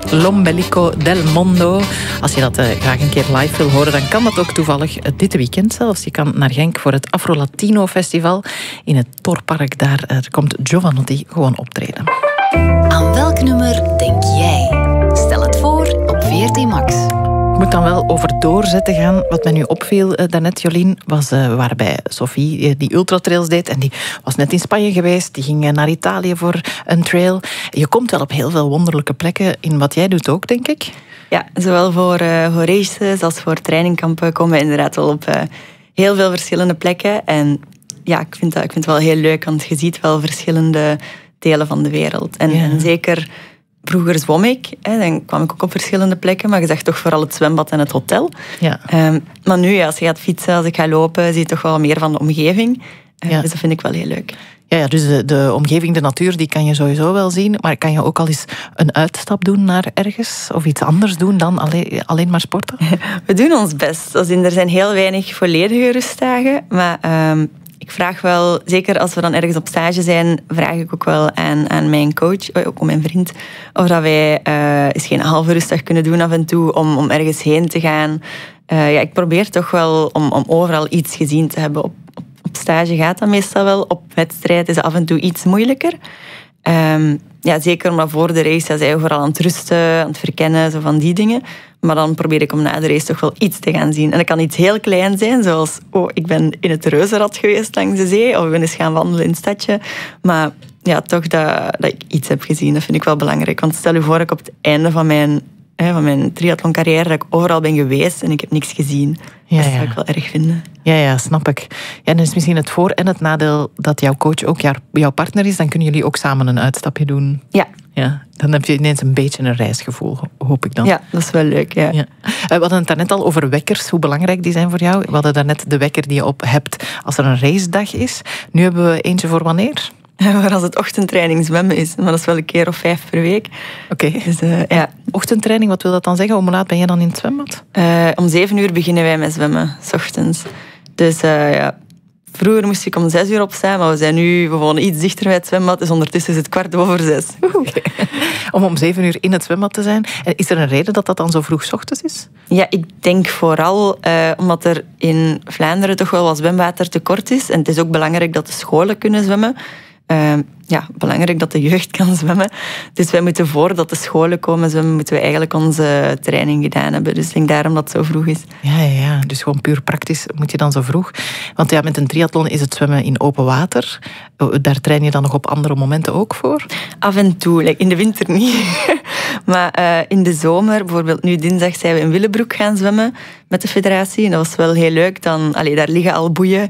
L'Ombelico del Mondo. Als je dat graag een keer live wil horen, dan kan dat ook toevallig dit weekend zelfs. Je kan naar Genk voor het Afro-Latino Festival. In het Torpark daar komt Jovanotti gewoon optreden. Aan welk nummer denk jij? Stel het voor op VRT Max. Ik moet dan wel over doorzetten gaan. Wat mij nu opviel daarnet, Jolien, was waarbij Sophie die ultratrails deed. En die was net in Spanje geweest. Die ging naar Italië voor een trail. Je komt wel op heel veel wonderlijke plekken in wat jij doet ook, denk ik. Ja, zowel voor races als voor trainingkampen komen we inderdaad wel op heel veel verschillende plekken. En ja, ik vind het wel heel leuk, want je ziet wel verschillende delen van de wereld. En zeker... Vroeger zwom ik, dan kwam ik ook op verschillende plekken, maar je zag toch vooral het zwembad en het hotel. Ja. Maar nu, als je gaat fietsen, als ik ga lopen, zie je toch wel meer van de omgeving. Dus dat vind ik wel heel leuk. Ja, dus de omgeving, de natuur, die kan je sowieso wel zien. Maar kan je ook al eens een uitstap doen naar ergens? Of iets anders doen dan alleen maar sporten? We doen ons best. Er zijn heel weinig volledige rustdagen, maar... Ik vraag wel, zeker als we dan ergens op stage zijn, vraag ik ook wel aan mijn coach, ook aan mijn vriend, of dat wij eens geen halve rustdag kunnen doen af en toe om ergens heen te gaan. Ik probeer toch wel om overal iets gezien te hebben. Op stage gaat dat meestal wel. Op wedstrijd is het af en toe iets moeilijker. Zeker omdat voor de race zijn we vooral aan het rusten, aan het verkennen, zo van die dingen. Maar dan probeer ik om na de race toch wel iets te gaan zien. En dat kan iets heel klein zijn, zoals ik ben in het reuzenrad geweest langs de zee, of ik ben eens gaan wandelen in het stadje. Maar ja, toch dat ik iets heb gezien, dat vind ik wel belangrijk. Want stel je voor dat ik op het einde van mijn triathloncarrière dat ik overal ben geweest en ik heb niks gezien. Dat zou ik wel erg vinden. Ja, snap ik. Ja, dan is misschien het voor- en het nadeel dat jouw coach ook jouw partner is. Dan kunnen jullie ook samen een uitstapje doen. Ja, dan heb je ineens een beetje een reisgevoel, hoop ik dan. Ja, dat is wel leuk, ja. We hadden het daarnet al over wekkers, hoe belangrijk die zijn voor jou. We hadden daarnet de wekker die je op hebt als er een racedag is. Nu hebben we eentje voor wanneer? Maar als het ochtendtraining zwemmen is, maar dat is wel een keer of 5 per week. Oké. Dus, ochtendtraining, wat wil dat dan zeggen? Hoe laat ben je dan in het zwembad? Om 7 uur beginnen wij met zwemmen, 's ochtends. Dus vroeger moest ik om 6 uur opstaan, maar we wonen iets dichter bij het zwembad, dus ondertussen is het 6:15. Okay. Om 7 uur in het zwembad te zijn. Is er een reden dat dat dan zo vroeg 's ochtends is? Ja, ik denk vooral omdat er in Vlaanderen toch wel wat zwemwatertekort is. En het is ook belangrijk dat de scholen kunnen zwemmen. Belangrijk dat de jeugd kan zwemmen. Dus wij moeten, voordat de scholen komen zwemmen, moeten we eigenlijk onze training gedaan hebben. Dus ik denk daarom dat het zo vroeg is. Ja. Dus gewoon puur praktisch moet je dan zo vroeg. Want ja, met een triathlon is het zwemmen in open water. Daar train je dan nog op andere momenten ook voor? Af en toe, in de winter niet. Maar in de zomer, bijvoorbeeld nu dinsdag, zijn we in Willebroek gaan zwemmen met de federatie. En dat was wel heel leuk. Daar liggen al boeien.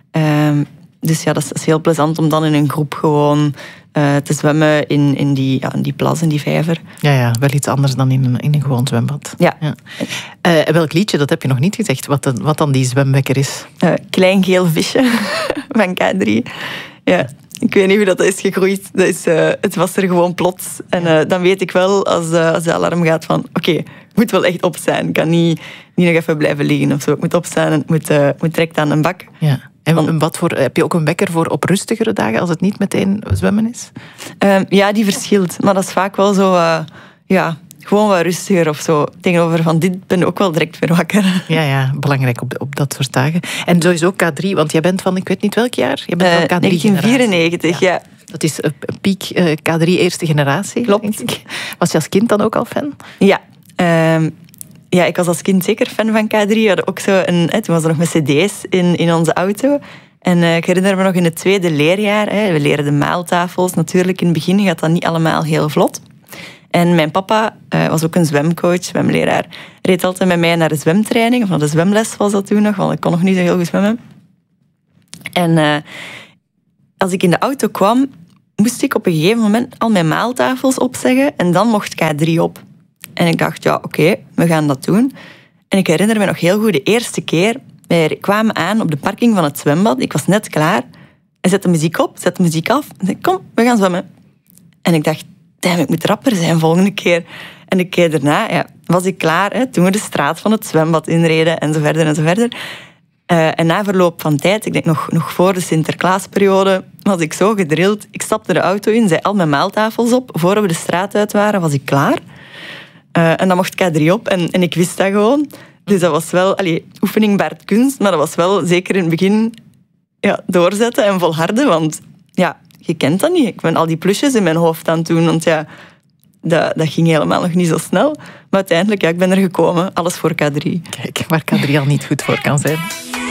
Dus ja, dat is heel plezant om dan in een groep gewoon te zwemmen in die plas, in die vijver. Ja, wel iets anders dan in een gewoon zwembad. Ja. Welk liedje, dat heb je nog niet gezegd, wat dan die zwemwekker is? Klein geel visje van K3. Ja, ik weet niet hoe dat is gegroeid. Het was er gewoon plots. En dan weet ik wel, als de alarm gaat van... Oké, moet wel echt opstaan. Ik kan niet nog even blijven liggen of zo. Ik moet opstaan en het moet direct aan een bak. Ja. En heb je ook een wekker voor op rustigere dagen, als het niet meteen zwemmen is? Die verschilt. Maar dat is vaak wel zo... gewoon wat rustiger of zo. Tegenover van dit ben ik ook wel direct weer wakker. Ja, belangrijk op dat soort dagen. En sowieso K3, want jij bent van, ik weet niet welk jaar? Je bent van K3 1994, ja. Dat is piek K3 eerste generatie. Klopt. Denk ik. Was je als kind dan ook al fan? Ja. Ik was als kind zeker fan van K3. We hadden ook toen was er nog met cd's in onze auto. En ik herinner me nog in het 2e leerjaar, we leren de maaltafels. Natuurlijk, in het begin gaat dat niet allemaal heel vlot. En mijn papa was ook een zwemcoach, zwemleraar. Reed altijd met mij naar de zwemtraining, of naar de zwemles was dat toen nog, want ik kon nog niet zo heel goed zwemmen. En als ik in de auto kwam, moest ik op een gegeven moment al mijn maaltafels opzeggen en dan mocht K3 op. En ik dacht, oké, we gaan dat doen. En ik herinner me nog heel goed de eerste keer, wij kwamen aan op de parking van het zwembad, ik was net klaar, en zet de muziek op, zet de muziek af, en zei, kom, we gaan zwemmen. En ik dacht, ik moet rapper zijn volgende keer. En de keer daarna was ik klaar, toen we de straat van het zwembad inreden, en zo verder en zo verder. En na verloop van tijd, ik denk nog voor de Sinterklaasperiode, was ik zo gedrild. Ik stapte de auto in, zei al mijn maaltafels op. Voor we de straat uit waren, was ik klaar. En dan mocht K3 op en ik wist dat gewoon. Dus dat was wel oefening baart kunst, maar dat was wel zeker in het begin doorzetten en volharden. Want ja, je kent dat niet. Ik ben al die plusjes in mijn hoofd aan het doen, want ja, dat ging helemaal nog niet zo snel. Maar uiteindelijk, ik ben er gekomen. Alles voor K3. Kijk, waar K3 al niet goed voor kan zijn.